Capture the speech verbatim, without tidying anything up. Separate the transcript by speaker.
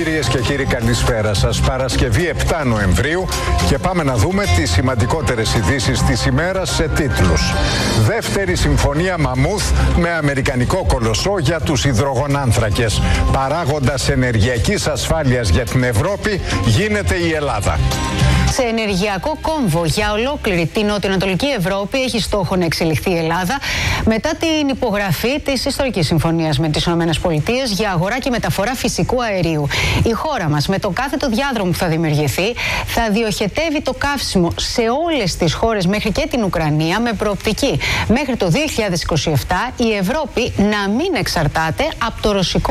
Speaker 1: Κυρίες και κύριοι, καλησπέρα σας. Παρασκευή επτά Νοεμβρίου και πάμε να δούμε τις σημαντικότερες ειδήσεις της ημέρας σε τίτλους. Δεύτερη συμφωνία μαμούθ με αμερικανικό κολοσσό για τους υδρογονάνθρακες. Παράγοντας ενεργειακής ασφάλειας για την Ευρώπη γίνεται η Ελλάδα.
Speaker 2: Σε ενεργειακό κόμβο για ολόκληρη την νοτιοανατολική Ευρώπη έχει στόχο να εξελιχθεί η Ελλάδα μετά την υπογραφή της ιστορικής συμφωνίας με τις ΗΠΑ για αγορά και μεταφορά φυσικού αερίου. Η χώρα μας, με το κάθετο διάδρομο που θα δημιουργηθεί, θα διοχετεύει το καύσιμο σε όλες τις χώρες μέχρι και την Ουκρανία, με προοπτική μέχρι το δύο χιλιάδες είκοσι επτά η Ευρώπη να μην εξαρτάται από το ρωσικό